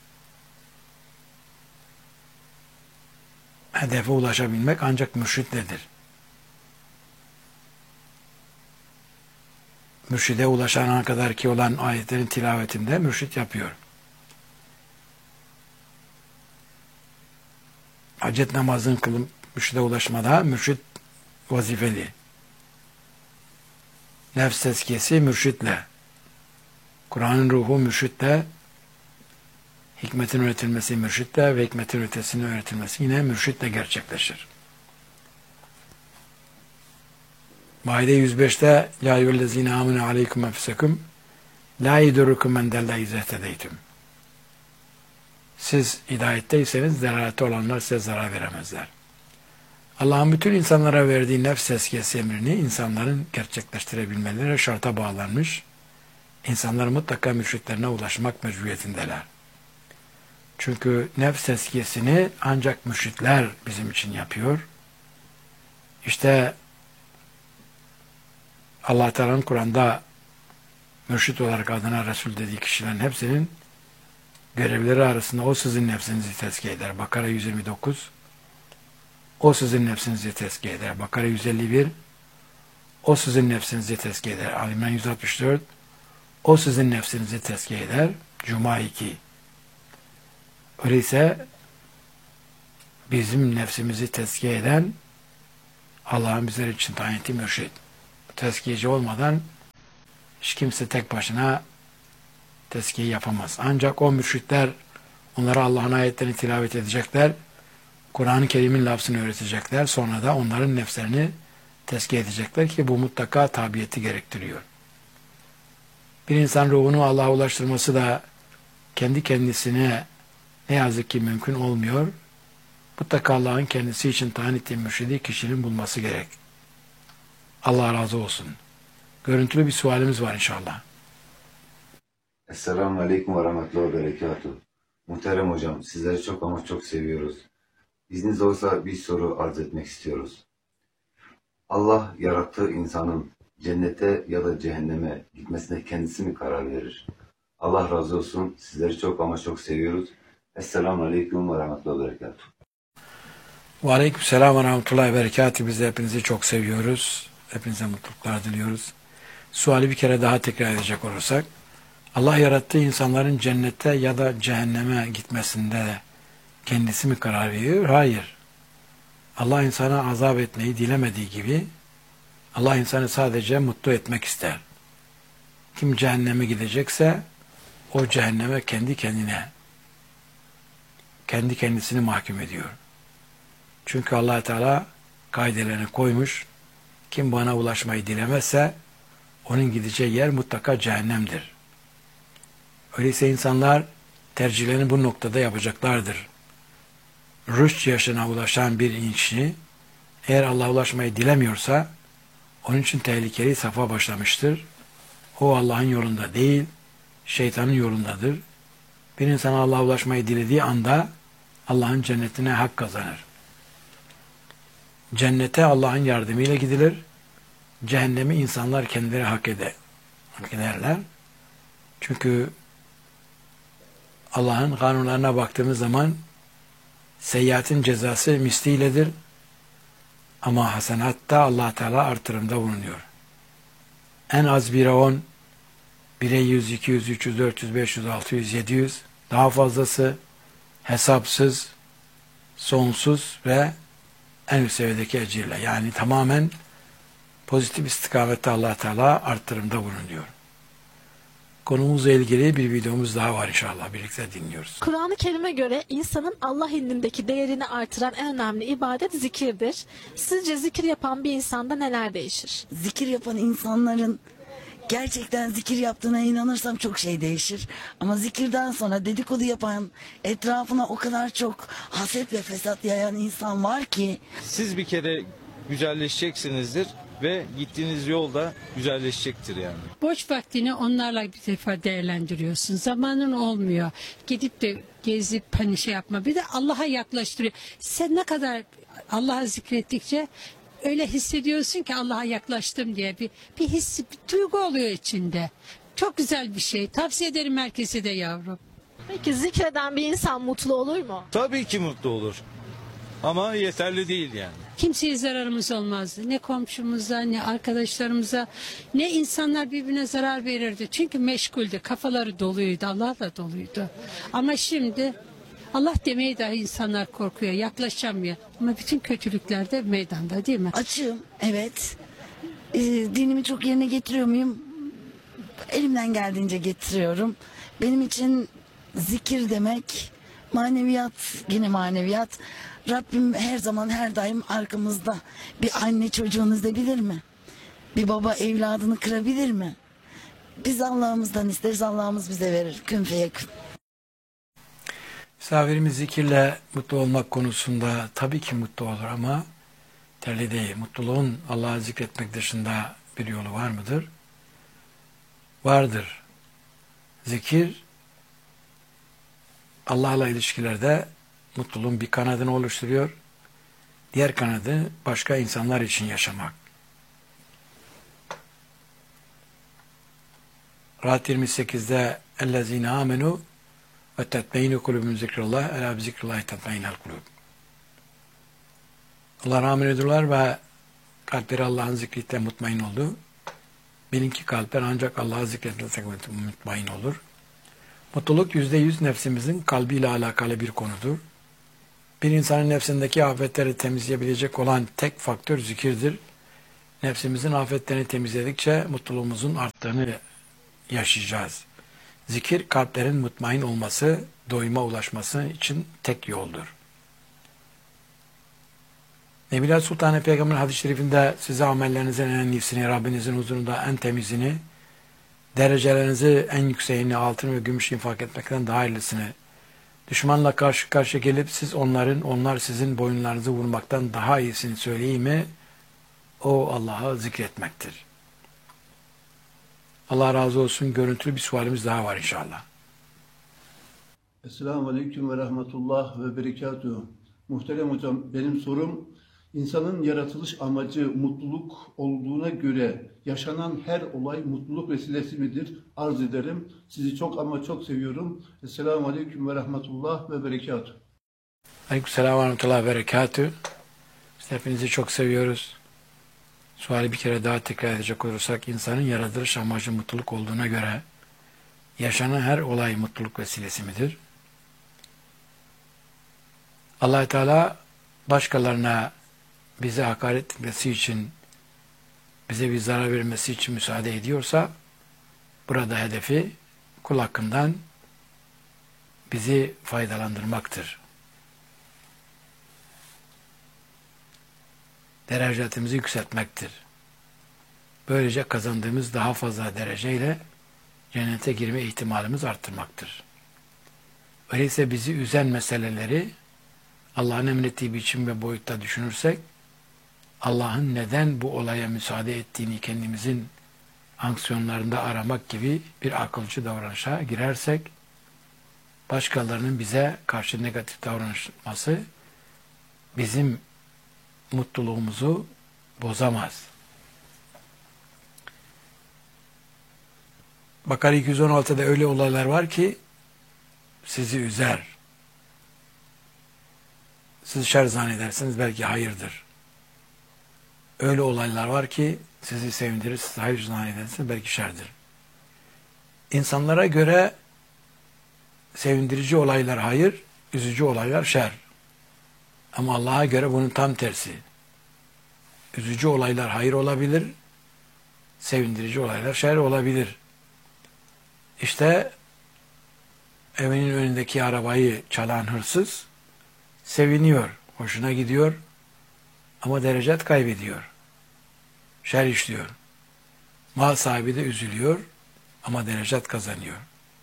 hedefe ulaşabilmek ancak mürşitledir. Mürşide ulaşana kadar ki olan ayetlerin tilavetinde mürşit yapıyor. Hacet namazını kılıp mürşide ulaşmada mürşit vazifeli. Nefs tezkiyesi mürşitle. Kur'an'ın ruhu mürşitle. Hikmetin öğretilmesi mürşitle ve hikmetin ötesinin öğretilmesi yine mürşitle gerçekleşir. Maide 105'te Ya eyyühellezine amine aleyküm enfusekum la yedurrukum men delle izâ ihtedeytüm. Siz hidayetteyseniz delalette olanlar size zarar veremezler. Allah'ın bütün insanlara verdiği nefs tezkiyesi emrini insanların gerçekleştirebilmeleri şarta bağlanmış. İnsanlar mutlaka mürşitlerine ulaşmak mecburiyetindeler. Çünkü nefs tezkiyesini ancak mürşitler bizim için yapıyor. İşte Allah Teala'nın Kur'an'da mürşit olarak adına Resul dediği kişilerin hepsinin görevleri arasında o sizin nefsinizi tezkiye eder. Bakara 129. O sizin nefsinizi tezkiye eder. Bakara 151. O sizin nefsinizi tezkiye eder. Ali İmran 164. O sizin nefsinizi tezkiye eder. Cuma 2. Öyleyse bizim nefsimizi tezkiye eden Allah'ın bizler için tayin ettiği mürşit. Tezkiyeci olmadan hiç kimse tek başına tezkiye yapamaz. Ancak o mürşitler onlara Allah'ın ayetlerini tilavet edecekler. Kur'an-ı Kerim'in lafzını öğretecekler. Sonra da onların nefslerini tezkiye edecekler ki bu mutlaka tabiyeti gerektiriyor. Bir insan ruhunu Allah'a ulaştırması da kendi kendisine ne yazık ki mümkün olmuyor. Mutlaka Allah'ın kendisi için tayin ettiği mürşidi kişinin bulması gerek. Allah razı olsun. Görüntülü bir sualimiz var inşallah. Esselamu Aleyküm ve Rahmetullahi ve Berekatuhu. Muhterem hocam, sizleri çok ama çok seviyoruz. İzniniz olsa bir soru arz etmek istiyoruz. Allah yarattığı insanın cennete ya da cehenneme gitmesine kendisi mi karar verir? Allah razı olsun. Sizleri çok ama çok seviyoruz. Esselamu Aleyküm ve Rahmetullahi ve Berekatuhu. Ve aleyküm selam ve rahmetullahi ve berekatuhu. Biz de hepinizi çok seviyoruz. Hepinize mutluluklar diliyoruz. Suali bir kere daha tekrar edecek olursak, Allah yarattığı insanların cennete ya da cehenneme gitmesinde de kendisi mi karar veriyor? Hayır. Allah insana azap etmeyi dilemediği gibi Allah insanı sadece mutlu etmek ister. Kim cehenneme gidecekse o cehenneme kendi kendisini mahkum ediyor. Çünkü Allah Teala kaidelerini koymuş. Kim bana ulaşmayı dilemezse onun gideceği yer mutlaka cehennemdir. Öyleyse insanlar tercihlerini bu noktada yapacaklardır. Rüşt yaşına ulaşan bir kişi eğer Allah'a ulaşmayı dilemiyorsa onun için tehlikeli safa başlamıştır. O Allah'ın yolunda değil, şeytanın yolundadır. Bir insan Allah'a ulaşmayı dilediği anda Allah'ın cennetine hak kazanır. Cennete Allah'ın yardımıyla gidilir. Cehennemi insanlar kendileri hak ederler. Çünkü Allah'ın kanunlarına baktığımız zaman seyyiatin cezası misliyledir. Ama hasanatta Allah Teala artırımda bulunuyor. En az 1'e 10, 1'e 100, 200, 300, 400, 500, 600, 700, daha fazlası hesapsız, sonsuz ve en üst seviyedeki ecirle. Yani tamamen pozitif istikamette Allah Teala artırımda bulunuyor. Konumuzla ilgili bir videomuz daha var inşallah. Birlikte dinliyoruz. Kur'an-ı Kerim'e göre insanın Allah indindeki değerini artıran en önemli ibadet zikirdir. Sizce zikir yapan bir insanda neler değişir? Zikir yapan insanların gerçekten zikir yaptığına inanırsam çok şey değişir. Ama zikirden sonra dedikodu yapan, etrafına o kadar çok haset ve fesat yayan insan var ki. Siz bir kere güzelleşeceksinizdir ve gittiğiniz yolda güzelleşecektir yani. Boş vaktini onlarla bir defa değerlendiriyorsun. Zamanın olmuyor. Gidip de gezip hani şey yapma. Bir de Allah'a yaklaştırıyor. Sen ne kadar Allah'ı zikrettikçe öyle hissediyorsun ki Allah'a yaklaştım diye bir his, bir duygu oluyor içinde. Çok güzel bir şey. Tavsiye ederim herkese de yavrum. Peki zikreden bir insan mutlu olur mu? Tabii ki mutlu olur. Ama yeterli değil yani. Kimseye zararımız olmazdı. Ne komşumuza, ne arkadaşlarımıza, ne insanlar birbirine zarar verirdi. Çünkü meşguldü, kafaları doluydu, Allah'la doluydu. Ama şimdi Allah demeye dahi insanlar korkuyor, yaklaşamıyor. Ama bütün kötülükler de meydanda değil mi? Açığım, evet. Dinimi çok yerine getiriyor muyum? Elimden geldiğince getiriyorum. Benim için zikir demek maneviyat, yine maneviyat. Rabbim her zaman her daim arkamızda. Bir anne çocuğunu üzebilir mi? Bir baba evladını kırabilir mi? Biz Allah'ımızdan isteriz, Allah'ımız bize verir. Kün feyekün. Misafirimiz zikirle mutlu olmak konusunda tabii ki mutlu olur ama terli değil. Mutluluğun Allah'ı zikretmek dışında bir yolu var mıdır? Vardır. Zikir Allah'la ilişkilerde mutluluğun bir kanadını oluşturuyor. Diğer kanadı başka insanlar için yaşamak. Rahat 28'de اَلَّذ۪ينَ آمَنُوا وَتَتْمَيْنُ قُلُوبُمْ ذِكْرِ اللّٰهِ اَلَا بِذِكْرِ اللّٰهِ تَتْمَيْنَ الْقُلُوبُ. Allah rahmet ediyorlar ve kalpleri Allah'ın zikriyle mutmain oldu. Bilin ki kalpler ancak Allah'ı zikretle mutmain olur. Mutluluk %100 nefsimizin kalbiyle alakalı bir konudur. Bir insanın nefsindeki afetleri temizleyebilecek olan tek faktör zikirdir. Nefsimizin afetlerini temizledikçe mutluluğumuzun arttığını yaşayacağız. Zikir kalplerin mutmain olması, doyuma ulaşması için tek yoldur. Nebiler Sultan Peygamber'in hadis-i şerifinde size amellerinizin en iyisini, Rabbinizin huzurunda en temizini, derecelerinizi en yükseğini, altın ve gümüş infak etmekten daha hayırlısını, düşmanla karşı karşıya gelip siz onların, onlar sizin boyunlarınızı vurmaktan daha iyisini söyleyeyim mi? O Allah'ı zikretmektir. Allah razı olsun. Görüntülü bir sualimiz daha var inşallah. Esselamu Aleyküm ve Rahmetullah ve Berekatuhu. Muhterem hocam, benim sorum, insanın yaratılış amacı mutluluk olduğuna göre yaşanan her olay mutluluk vesilesi midir? Arz ederim. Sizi çok ama çok seviyorum. Esselamu Aleyküm ve Rahmetullah ve Berekatuhu. Aleykümselam ve Rahmetullah ve Berekatuhu. Biz hepinizi çok seviyoruz. Suali bir kere daha tekrar edecek olursak, insanın yaratılış amacı mutluluk olduğuna göre yaşanan her olay mutluluk vesilesi midir? Allah Teala başkalarına bize hakaret etmesi için, bize bir zarar vermesi için müsaade ediyorsa, burada hedefi kul hakkından bizi faydalandırmaktır. Derecatimizi yükseltmektir. Böylece kazandığımız daha fazla dereceyle cennete girme ihtimalimiz arttırmaktır. Öyleyse bizi üzen meseleleri Allah'ın emrettiği biçim ve boyutta düşünürsek, Allah'ın neden bu olaya müsaade ettiğini kendimizin aksiyonlarında aramak gibi bir akılcı davranışa girersek, başkalarının bize karşı negatif davranması bizim mutluluğumuzu bozamaz. Bakara 216'da öyle olaylar var ki sizi üzer, siz şer zannedersiniz, belki hayırdır. Öyle olaylar var ki sizi sevindirir, siz hayır zannedersiniz, belki şerdir. İnsanlara göre sevindirici olaylar hayır, üzücü olaylar şer. Ama Allah'a göre bunun tam tersi. Üzücü olaylar hayır olabilir, sevindirici olaylar şer olabilir. İşte evinin önündeki arabayı çalan hırsız seviniyor, hoşuna gidiyor ama derecet kaybediyor. Şer işliyor. Mal sahibi de üzülüyor ama derecet kazanıyor.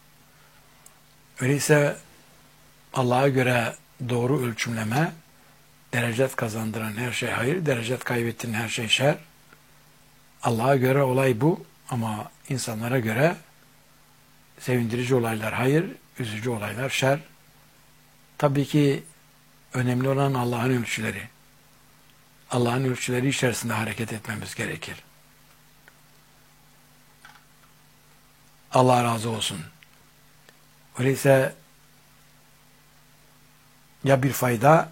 Öyleyse Allah'a göre doğru ölçümleme, derecet kazandıran her şey hayır, derecet kaybettiren her şey şer. Allah'a göre olay bu ama insanlara göre sevindirici olaylar hayır, üzücü olaylar şer. Tabii ki önemli olan Allah'ın ölçüleri. Allah'ın ölçüleri içerisinde hareket etmemiz gerekir. Allah razı olsun. Öyleyse ya bir fayda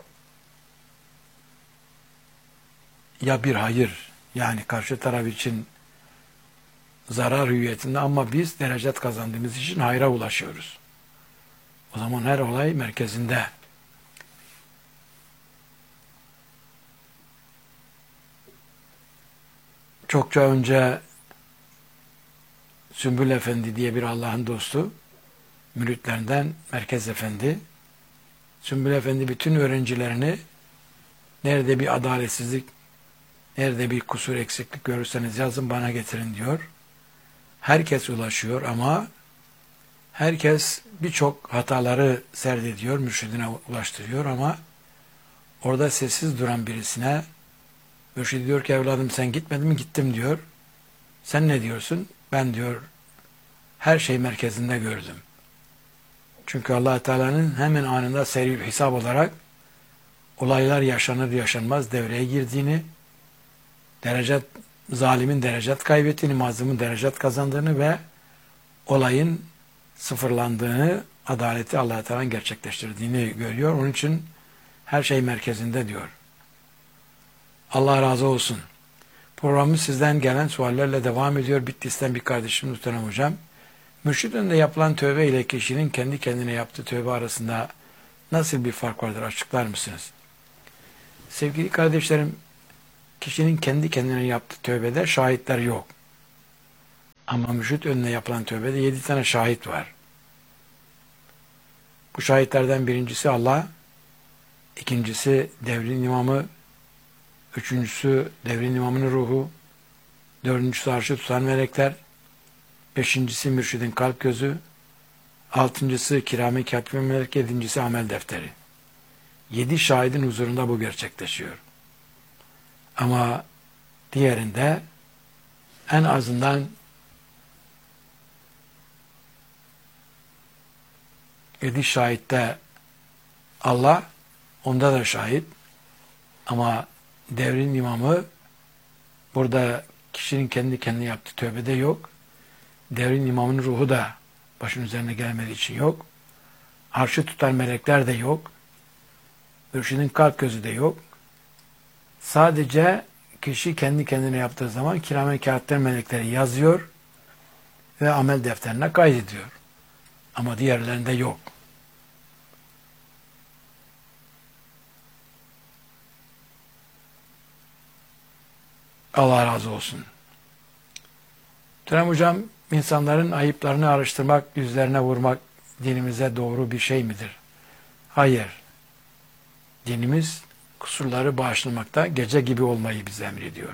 ya bir hayır, yani karşı taraf için zarar hüviyetinde ama biz derecet kazandığımız için hayra ulaşıyoruz. O zaman her olay merkezinde. Çokça önce Sümbül Efendi diye bir Allah'ın dostu, müritlerinden Merkez Efendi, Sümbül Efendi bütün öğrencilerini nerede bir adaletsizlik, nerede bir kusur eksiklik görürseniz yazın bana getirin diyor. Herkes ulaşıyor ama herkes birçok hataları serdediyor, mürşidine ulaştırıyor ama orada sessiz duran birisine mürşid diyor ki evladım sen gitmedin mi? Gittim diyor. Sen ne diyorsun? Ben diyor her şey merkezinde gördüm. Çünkü Allah Teala'nın hemen anında seri hesap olarak olaylar yaşanır yaşanmaz devreye girdiğini, zalimin derecet kaybettiğini, mazlumun derecet kazandığını ve olayın sıfırlandığını, adaleti Allah Teala'nın gerçekleştirdiğini görüyor. Onun için her şey merkezinde diyor. Allah razı olsun. Programımız sizden gelen suallerle devam ediyor. Bitlis'ten bir kardeşim Muhterem Hocam. Mürşid önünde yapılan tövbe ile kişinin kendi kendine yaptığı tövbe arasında nasıl bir fark vardır? Açıklar mısınız? Sevgili kardeşlerim, kişinin kendi kendine yaptığı tövbede şahitler yok. Ama mürşid önüne yapılan tövbede 7 tane şahit var. Bu şahitlerden birincisi Allah, ikincisi devrin imamı, üçüncüsü devrin imamının ruhu, dördüncüsü arşı tutan melekler, beşincisi mürşidin kalp gözü, altıncısı kirame katibin melek, yedincisi amel defteri. 7 şahidin huzurunda bu gerçekleşiyor. Ama diğerinde en azından 7 şahitte Allah, onda da şahit. Ama devrin imamı burada kişinin kendi kendine yaptığı tövbede yok. Devrin imamının ruhu da başın üzerine gelmediği için yok. Arşı tutan melekler de yok. Mürşidin kalp gözü de yok. Sadece kişi kendi kendine yaptığı zaman kirame kâhîtler melekleri yazıyor ve amel defterine kaydediyor. Ama diğerlerinde yok. Allah razı olsun. Muhterem Hocam, insanların ayıplarını araştırmak, yüzlerine vurmak dinimize doğru bir şey midir? Hayır. Dinimiz kusurları bağışlamakta gece gibi olmayı bize emrediyor.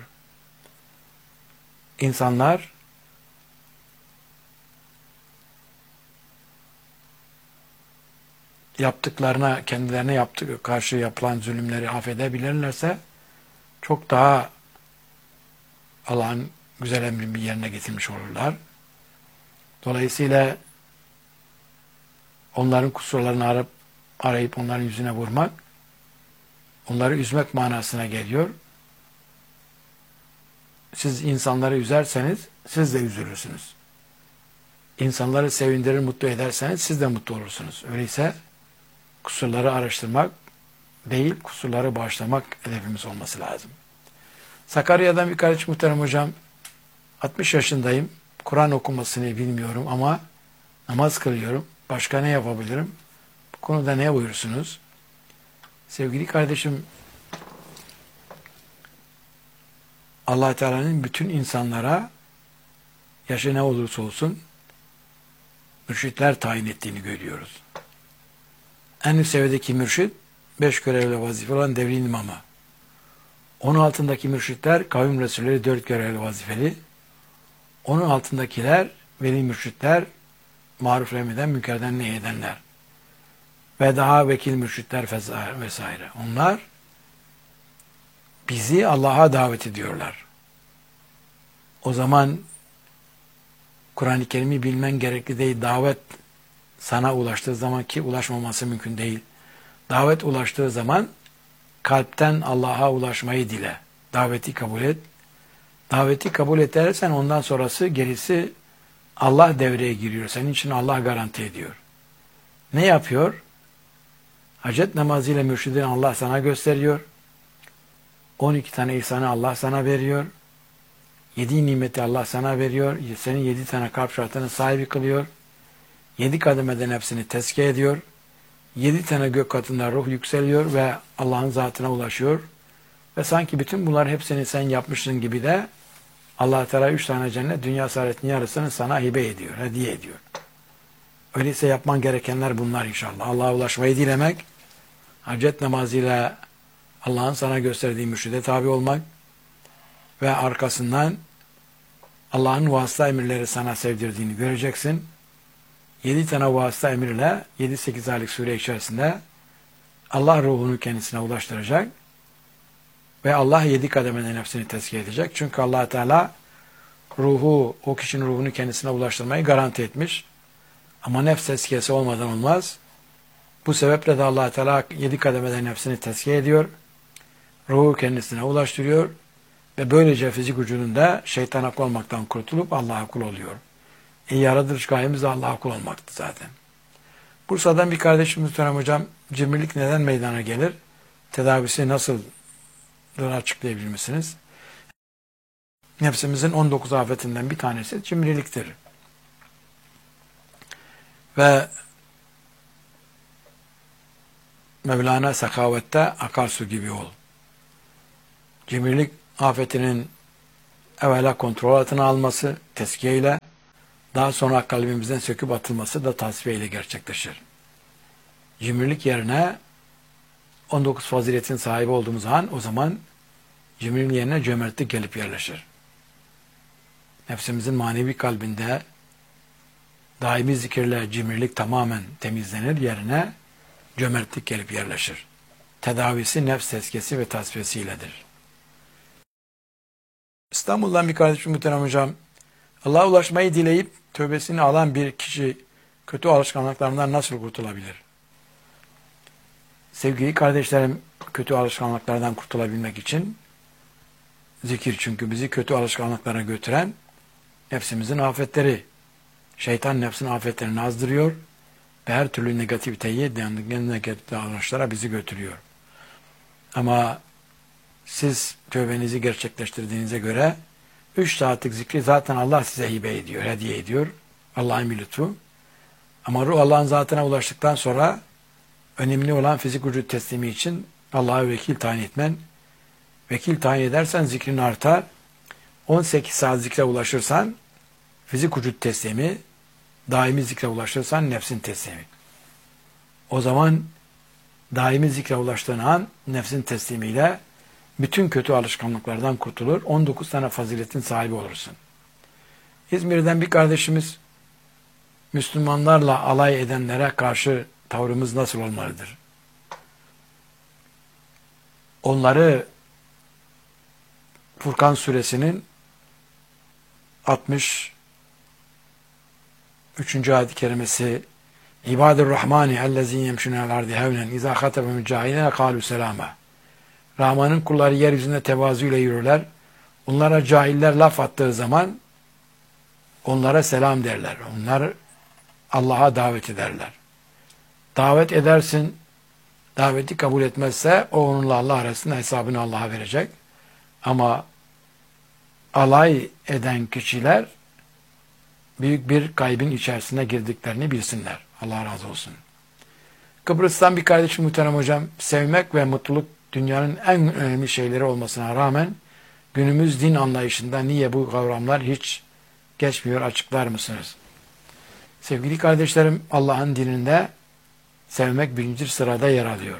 İnsanlar yaptıklarına, kendilerine karşı yapılan zulümleri affedebilirlerse çok daha Allah'ın güzel emrini yerine getirmiş olurlar. Dolayısıyla onların kusurlarını arayıp onların yüzüne vurmak, onları üzmek manasına geliyor. Siz insanları üzerseniz siz de üzülürsünüz. insanları sevindirir, mutlu ederseniz siz de mutlu olursunuz. Öyleyse kusurları araştırmak değil, kusurları bağışlamak hedefimiz olması lazım. Sakarya'dan bir kardeş muhterem hocam, 60 yaşındayım, Kur'an okumasını bilmiyorum ama namaz kılıyorum. Başka ne yapabilirim? Bu konuda ne buyursunuz? Sevgili kardeşim, Allah Teala'nın bütün insanlara yaşı ne olursa olsun mürşitler tayin ettiğini görüyoruz. En üst seviyedeki mürşit 5 görevli vazife olan devrin imamı. Onun altındaki mürşitler kavim resulleri 4 görevli vazifeli. Onun altındakiler veli mürşitler, maruf emreden, münkerden nehyedenler. Ve daha vekil mürşitler vesaire. Onlar bizi Allah'a davet ediyorlar. O zaman Kur'an-ı Kerim'i bilmen gerekli değil. Davet sana ulaştığı zaman, ki ulaşmaması mümkün değil. Davet ulaştığı zaman kalpten Allah'a ulaşmayı dile. Daveti kabul et. Daveti kabul edersen ondan sonrası, gerisi Allah devreye giriyor. Senin için Allah garanti ediyor. Ne yapıyor? Hacet namazıyla mürşidini Allah sana gösteriyor. 12 tane ihsanı Allah sana veriyor. 7 nimeti Allah sana veriyor. Senin 7 tane kalp şartının sahibi kılıyor. 7 kademeden hepsini tezkiye ediyor. 7 tane gök katında ruh yükseliyor ve Allah'ın zatına ulaşıyor. Ve sanki bütün bunlar hepsini sen yapmışsın gibi de Allah Teala 3 tane cennet, dünya saadetin yarısını sana hibe ediyor, hediye ediyor. Öyleyse yapman gerekenler bunlar inşallah. Allah'a ulaşmayı dilemek, hacet namazıyla Allah'ın sana gösterdiği mürşide tabi olmak ve arkasından Allah'ın vasıta emirleri sana sevdirdiğini göreceksin. 7 tane vasıta emirle 7-8 aylık süre içerisinde Allah ruhunu kendisine ulaştıracak ve Allah 7 kademeden hepsini tezkiye edecek. Çünkü Allah Teala ruhu, o kişinin ruhunu kendisine ulaştırmayı garanti etmiş. Ama nefs tezkiyesi olmadan olmaz. Bu sebeple de Allah Teala 7 kademeden hepsini tezkiye ediyor. Ruhu kendisine ulaştırıyor ve böylece fizik vücudunda şeytana kul olmaktan kurtulup Allah'a kul oluyor. Yaratılış gayemiz de Allah'a kul olmaktı zaten. Bursa'dan bir kardeşimiz muhterem hocam, cimrilik neden meydana gelir? Tedavisi nasıl açıklayabilir misiniz? Nefsimizin 19 afetinden bir tanesi cimriliktir. Ve Mevlana sakavette akarsu gibi ol. Cimrilik afetinin evvela kontrol altına alması, tezkiye ile, daha sonra kalbimizden söküp atılması da tasfiye ile gerçekleşir. Cimrilik yerine 19 faziletin sahibi olduğumuz an, o zaman cimriliğin yerine cömertlik gelip yerleşir. Nefsimizin manevi kalbinde daimi zikirle cimrilik tamamen temizlenir, yerine cömertlik gelip yerleşir. Tedavisi nefs tezkiyesi ve tasfiyesiyledir. İstanbul'dan bir kardeşim muhterem hocam, Allah'a ulaşmayı dileyip tövbesini alan bir kişi kötü alışkanlıklarından nasıl kurtulabilir? Sevgili kardeşlerim, kötü alışkanlıklardan kurtulabilmek için zikir, çünkü bizi kötü alışkanlıklara götüren nefsimizin afetleri. Şeytan nefsin afetlerini azdırıyor ve her türlü negativiteyi, negatif davranışlara bizi götürüyor. Ama siz tövbenizi gerçekleştirdiğinize göre 3 saatlik zikri zaten Allah size hibe ediyor, hediye ediyor. Allah'ın bir lütfu. Ama ruh Allah'ın zatına ulaştıktan sonra önemli olan fizik vücut teslimi için Allah'a vekil tayin etmen. Vekil tayin edersen zikrin artar. 18 saat zikre ulaşırsan fizik vücut teslimi, daimi zikre ulaşırsan nefsin teslimi. O zaman daimi zikre ulaştığın an nefsin teslimiyle bütün kötü alışkanlıklardan kurtulur. 19 tane faziletin sahibi olursun. İzmir'den bir kardeşimiz, Müslümanlarla alay edenlere karşı tavrımız nasıl olmalıdır? Onları Furkan suresinin 63. ayet-i kerimesi İbadur Rahmani ellezî yemşûnel ardi hevnen izâ hatebemü cahilene kâlû selâme. Rahman'ın kulları yeryüzünde tevazuyla yürürler. Onlara cahiller laf attığı zaman onlara selam derler. Onlar Allah'a davet ederler. Davet edersin, daveti kabul etmezse o onunla Allah arasında hesabını Allah'a verecek. Ama alay eden kişiler büyük bir kaybın içerisine girdiklerini bilsinler. Allah razı olsun. Kıbrıs'tan bir kardeşim muhterem hocam, sevmek ve mutluluk dünyanın en önemli şeyleri olmasına rağmen günümüz din anlayışında niye bu kavramlar hiç geçmiyor, açıklar mısınız? Sevgili kardeşlerim, Allah'ın dininde sevmek birinci sırada yer alıyor.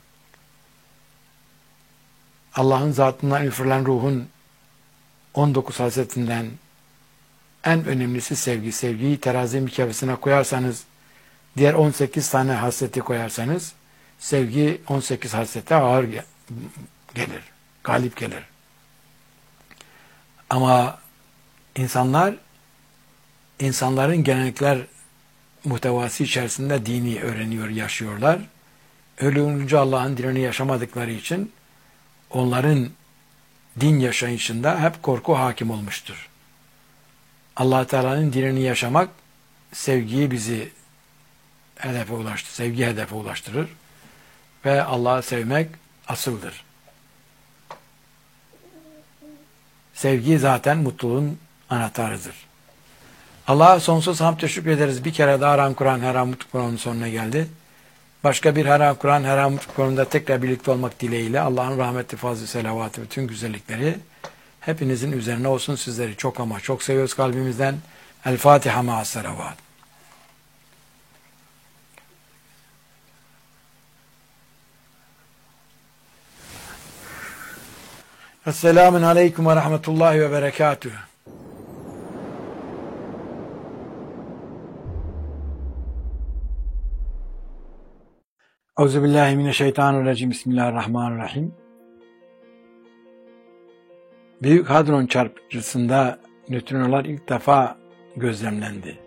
Allah'ın zatından üfürülen ruhun 19 hasretinden en önemlisi sevgi. Sevgiyi terazi mikvesine koyarsanız, diğer 18 tane hasreti koyarsanız, sevgi 18 hasrete ağır gelir, galip gelir. Ama insanların gelenekler muhtevası içerisinde dini öğreniyor, yaşıyorlar. Öyle olunca Allah'ın dinini yaşamadıkları için onların din yaşayışında hep korku hakim olmuştur. Allah Teala'nın dinini yaşamak sevgiyi bizi sevgi hedefe ulaştırır ve Allah'ı sevmek asıldır. Sevgi zaten mutluluğun anahtarıdır. Allah'a sonsuz hamd teşekkür ederiz. Bir kere daha Haram Kur'an, Haram Mutlu Kur'an'ın sonuna geldi. Başka bir Haram Kur'an, Haram Mutlu Kur'an'da tekrar birlikte olmak dileğiyle Allah'ın rahmeti, fazlı, selavatı, bütün güzellikleri hepinizin üzerine olsun. Sizleri çok ama çok seviyoruz kalbimizden. El Fatiha ma'as selavat. Esselamun aleyküm ve rahmetullahi ve berekatühü. Euzubillahimineşşeytanirracim. Bismillahirrahmanirrahim. Büyük Hadron çarpıcısında nötrinolar ilk defa gözlemlendi.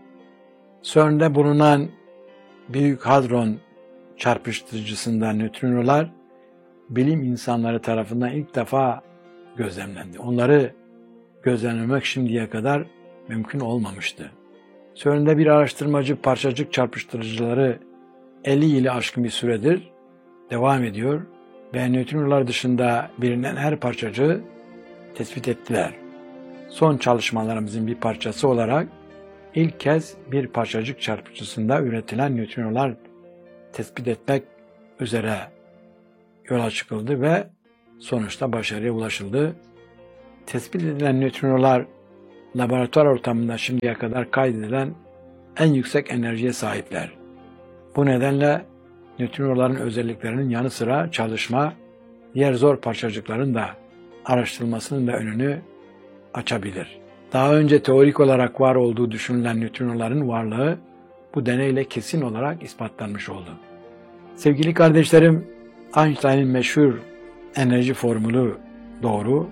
CERN'de bulunan Büyük Hadron çarpıcısında nötrinolar bilim insanları tarafından ilk defa gözlemlendi. Onları gözlemlemek şimdiye kadar mümkün olmamıştı. CERN'de bir araştırmacı parçacık çarpıştırıcıları 50 yılı aşkın bir süredir devam ediyor ve nötrinolar dışında bilinen her parçacığı tespit ettiler. Son çalışmalarımızın bir parçası olarak ilk kez bir parçacık çarpıcısında üretilen nötrinolar tespit etmek üzere yola çıkıldı ve sonuçta başarıya ulaşıldı. Tespit edilen nötrinolar laboratuvar ortamında şimdiye kadar kaydedilen en yüksek enerjiye sahipler. Bu nedenle nötrinoların özelliklerinin yanı sıra çalışma, diğer zor parçacıkların da araştırılmasının da önünü açabilir. Daha önce teorik olarak var olduğu düşünülen nötrinoların varlığı bu deneyle kesin olarak ispatlanmış oldu. Sevgili kardeşlerim, Einstein'ın meşhur enerji formülü doğru,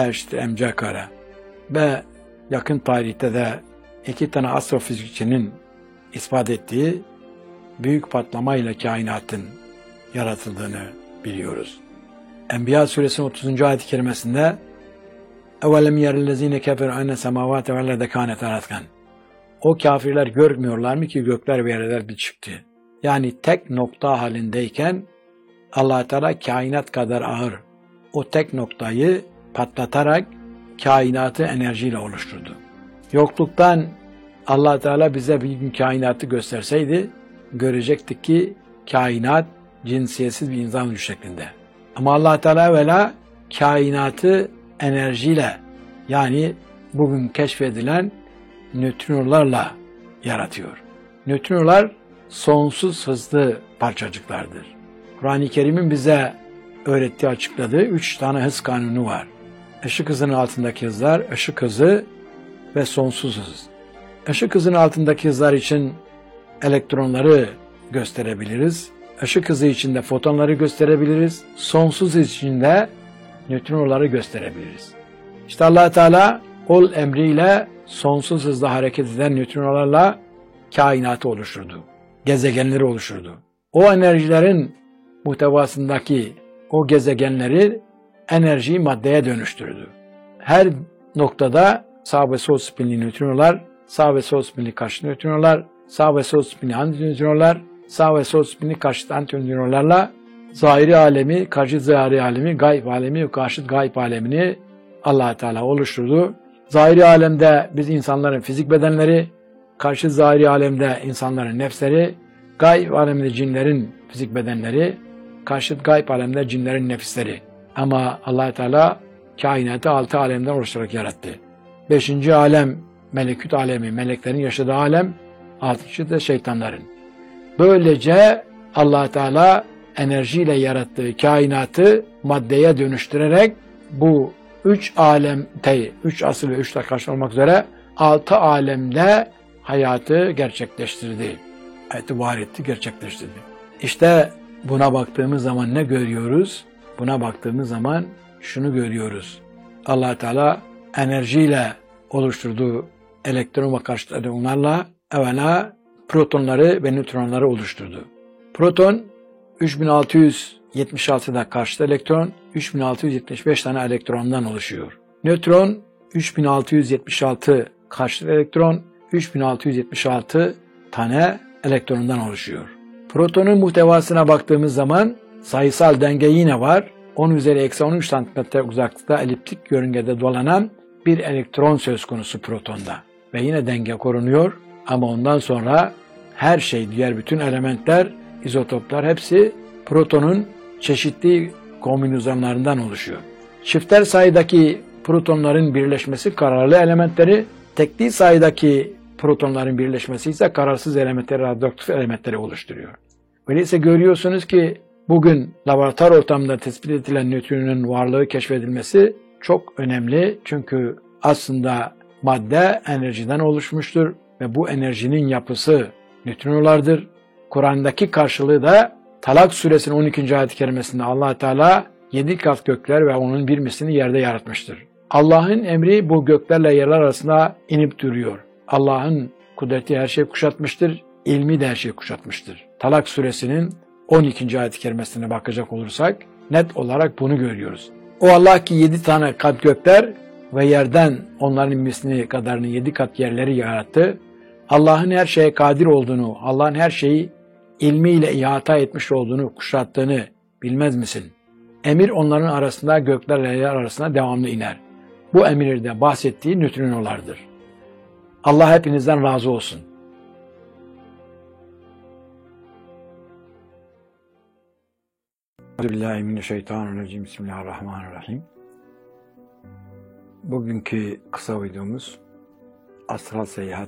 E=mc². Ve yakın tarihte de iki tane astrofizikçinin ispat ettiği büyük patlamayla kainatın yaratıldığını biliyoruz. Enbiya suresinin 30. ayet-i kerimesinde اَوَلَمْ يَرَ الَّذ۪ينَ كَفَرُوا اَنَّ سَمَاوَاتَ وَالْاَرْضَ كَانَتَا رَتْقًا. O kafirler görmüyorlar mı ki gökler ve yerler bir çıktı. Yani tek nokta halindeyken Allah Teala kainat kadar ağır o tek noktayı patlatarak kainatı enerjiyle oluşturdu. Yokluktan Allah Teala bize bir gün kainatı gösterseydi görecektik ki kainat cinsiyetsiz bir insan vücudu şeklinde. Ama Allah Teala evvela kainatı enerjiyle, yani bugün keşfedilen nötrinolarla yaratıyor. Nötrinolar sonsuz hızlı parçacıklardır. Kur'an-ı Kerim'in bize öğrettiği, açıkladığı 3 tane hız kanunu var. Işık hızının altındaki hızlar, ışık hızı ve sonsuz hız. Işık hızının altındaki hızlar için elektronları gösterebiliriz. Işık hızı için de fotonları gösterebiliriz. Sonsuz hız için de nötrinoları gösterebiliriz. İşte Allah Teala ol emriyle sonsuz hızla hareket eden nötrinolarla kainatı oluşturdu. Gezegenleri oluşturdu. O enerjilerin muhtevasındaki o gezegenleri enerjiyi maddeye dönüştürdü. Her noktada sağ ve sol spinli nötrinolar, sağ ve sol spinli karşıt nötrinolar, sağ ve sol spinli antinötrinolar, sağ ve sol spinli karşıt antinötrinolarla zahiri alemi, karşıt zahiri alemi, gayb alemi ve karşıt gayb alemini Allah Teala oluşturdu. Zahiri alemde biz insanların fizik bedenleri, karşıt zahiri alemde insanların nefsleri, gayb alemde cinlerin fizik bedenleri, karşıt gayb alemde cinlerin nefisleri. Ama Allah Teala kainatı 6 alemden oluşturarak yarattı. 5. alem melekut alemi, meleklerin yaşadığı alem, 6. da şeytanların. Böylece Allah Teala enerjiyle yarattığı kainatı maddeye dönüştürerek bu 3 alemde, 3 asıl ve 3 taş olmak üzere 6 alemde hayatı gerçekleştirdi. Hayatı var etti, gerçekleştirdi. İşte buna baktığımız zaman ne görüyoruz? Buna baktığımız zaman şunu görüyoruz. Allah Teala enerjiyle oluşturduğu elektron ve karşıt elektronlarla evvela protonları ve nötronları oluşturdu. Proton 3676'da karşıt elektron, 3675 tane elektrondan oluşuyor. Nötron 3676 karşıt elektron, 3676 tane elektrondan oluşuyor. Protonun muhtevasına baktığımız zaman sayısal denge yine var. 10 üzeri eksi 13 cm uzaklıkta eliptik yörüngede dolanan bir elektron söz konusu protonda. Ve yine denge korunuyor ama ondan sonra her şey, diğer bütün elementler, izotoplar hepsi protonun çeşitli kombinasyonlarından oluşuyor. Çifter sayıdaki protonların birleşmesi kararlı elementleri, tekli sayıdaki protonların birleşmesi ise kararsız elementleri, radyoaktif elementleri oluşturuyor. Öyleyse görüyorsunuz ki bugün laboratuvar ortamında tespit edilen nötronun varlığı keşfedilmesi çok önemli. Çünkü aslında madde enerjiden oluşmuştur ve bu enerjinin yapısı nötrinolardır. Kur'an'daki karşılığı da Talak suresinin 12. ayet-i kerimesinde Allah Teala 7 kat gökler ve onun bir mislini yerde yaratmıştır. Allah'ın emri bu göklerle yerler arasında inip duruyor. Allah'ın kudreti her şeyi kuşatmıştır, ilmi de her şeyi kuşatmıştır. Talak suresinin 12. ayet-i kerimesine bakacak olursak net olarak bunu görüyoruz. O Allah ki 7 tane kat gökler ve yerden onların mislini kadarını 7 kat yerleri yarattı. Allah'ın her şeye kadir olduğunu, Allah'ın her şeyi ilmiyle ihata etmiş olduğunu, kuşattığını bilmez misin? Emir onların arasında, göklerle yer arasında devamlı iner. Bu emirde bahsettiği nötrinolardır. Allah hepinizden razı olsun. Euzubillahimineşşeytanirracim. Bismillahirrahmanirrahim. Bugünkü kısa videomuz astral seyahat